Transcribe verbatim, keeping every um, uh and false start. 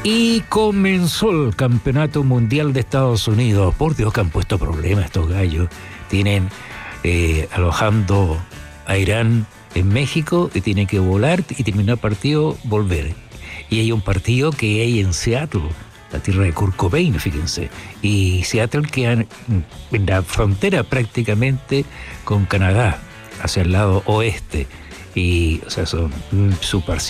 Y comenzó el Campeonato Mundial de Estados Unidos. Por Dios que han puesto problemas estos gallos. Tienen eh, alojando a Irán en México y tienen que volar y terminar el partido, volver. Y hay un partido que hay en Seattle, la tierra de Kurt Cobain, fíjense. Y Seattle queda en la frontera prácticamente con Canadá, hacia el lado oeste. Y, o sea, son súper